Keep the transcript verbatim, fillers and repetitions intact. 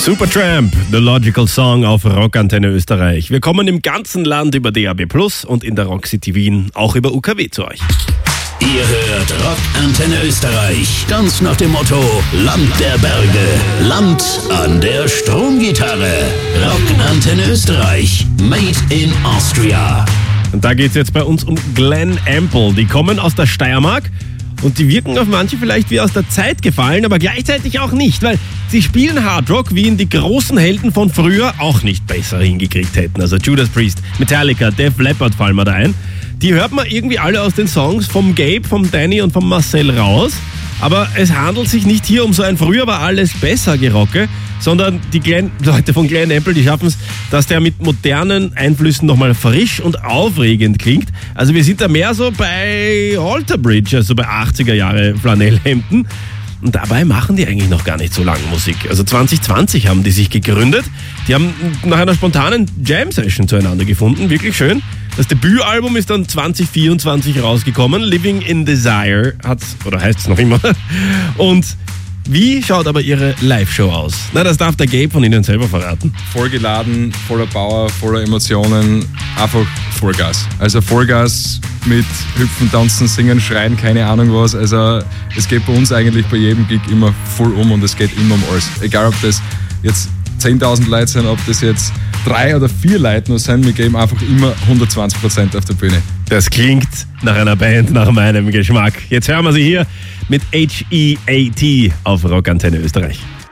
Supertramp, The Logical Song auf Rockantenne Österreich. Wir kommen im ganzen Land über D A B Plus und in der Rock City Wien auch über U K W zu euch. Ihr hört Rockantenne Österreich, ganz nach dem Motto Land der Berge, Land an der Stromgitarre. Rockantenne Österreich, made in Austria. Und da geht es jetzt bei uns um Glen Ample. Die kommen aus der Steiermark und die wirken auf manche vielleicht wie aus der Zeit gefallen, aber gleichzeitig auch nicht, weil sie spielen Hardrock, wie ihn die großen Helden von früher auch nicht besser hingekriegt hätten. Also Judas Priest, Metallica, Def Leppard fallen mir da ein. Die hört man irgendwie alle aus den Songs vom Gabe, vom Danny und vom Marcel raus. Aber es handelt sich nicht hier um so ein früher war alles besser Gerocke, sondern die Glen, Leute von Glen Ample, die schaffen es, dass der mit modernen Einflüssen nochmal frisch und aufregend klingt. Also wir sind da mehr so bei Alter Bridge, also bei achtziger Jahre Flanellhemden. Und dabei machen die eigentlich noch gar nicht so lange Musik. Also zwanzig zwanzig haben die sich gegründet. Die haben nach einer spontanen Jam-Session zueinander gefunden. Wirklich schön. Das Debütalbum ist dann zwanzig vierundzwanzig rausgekommen. Living in Desire hat's, oder heißt es noch immer. Und wie schaut aber ihre Live-Show aus? Na, das darf der Gabe von Ihnen selber verraten. Vollgeladen, voller Power, voller Emotionen, einfach Vollgas. Also Vollgas mit Hüpfen, Tanzen, Singen, Schreien, keine Ahnung was. Also es geht bei uns eigentlich bei jedem Gig immer voll um und es geht immer um alles. Egal ob das jetzt zehntausend Leute sind, ob das jetzt drei oder vier Leute nur sind, wir geben einfach immer hundertzwanzig Prozent auf der Bühne. Das klingt nach einer Band, nach meinem Geschmack. Jetzt hören wir sie hier mit H E A T auf Rockantenne Österreich.